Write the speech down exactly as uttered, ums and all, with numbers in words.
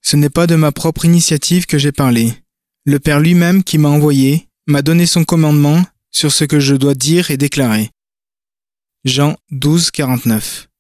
Ce n'est pas de ma propre initiative que j'ai parlé. Le Père lui-même qui m'a envoyé m'a donné son commandement sur ce que je dois dire et déclarer. Jean douze, quarante-neuf.